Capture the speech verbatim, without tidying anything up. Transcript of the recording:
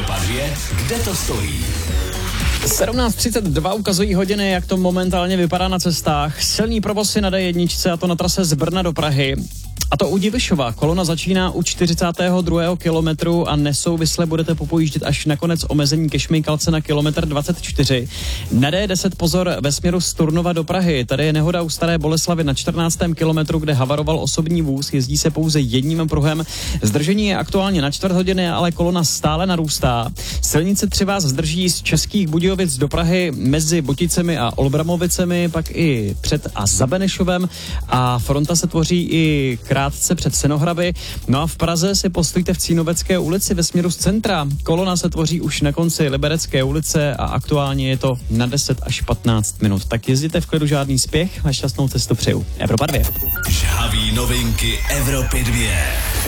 Evropa dva, kde to stojí? sedmnáct třicet dva ukazují hodiny, jak to momentálně vypadá na cestách. Silný provoz je na D jedna, a to na trase z Brna do Prahy. A to u Divišova. Kolona začíná u čtyřicátého druhého kilometru a nesouvisle budete popojíždět až na konec omezení ke Šmejkalce na kilometr dvacet čtyři. Na D deset pozor ve směru z Turnova do Prahy. Tady je nehoda u Staré Boleslavi na čtrnáctém kilometru, kde havaroval osobní vůz. Jezdí se pouze jedním pruhem. Zdržení je aktuálně na čtvrt hodiny, ale kolona stále narůstá. Silnice tři vás zdrží z Českých Budějovic do Prahy mezi Boticemi a Olbramovicemi, pak i před a za Benešovem, a fronta se tvoří i krátce před Senohrady. No a v Praze si postojte v Cínovecké ulici ve směru z centra. Kolona se tvoří už na konci Liberecké ulice a aktuálně je to na deset až patnáct minut. Tak jezděte v klidu, žádný spěch a šťastnou cestu přeju. Evropa dva. Žhavý novinky Evropy dva.